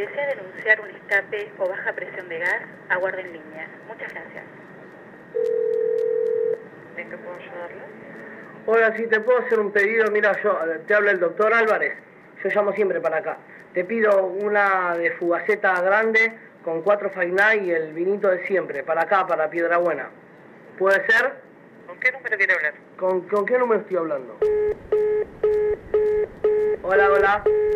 desea denunciar un escape o baja presión de gas, aguarde en línea. Muchas gracias. ¿En qué puedo ayudarle? Hola, si te puedo hacer un pedido, mira, te habla el doctor Álvarez, yo llamo siempre para acá. Te pido una de Fugaceta grande con 4 Fainá y el vinito de siempre, para acá, para Piedrabuena. ¿Puede ser? ¿Con qué número quiere hablar? ¿Con qué número estoy hablando? Hola, hola.